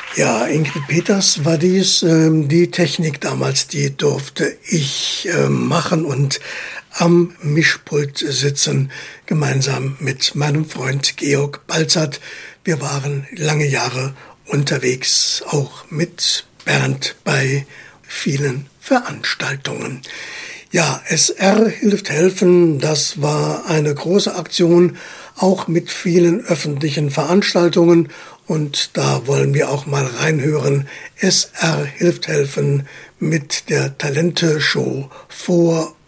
Ja, Ingrid Peters war dies. Die Technik damals, die durfte ich machen und am Mischpult sitzen, gemeinsam mit meinem Freund Georg Balzert. Wir waren lange Jahre unterwegs, auch mit Bernd bei vielen Veranstaltungen. Ja, SR hilft helfen, das war eine große Aktion, auch mit vielen öffentlichen Veranstaltungen. Und da wollen wir auch mal reinhören. SR hilft helfen mit der Talente-Show vor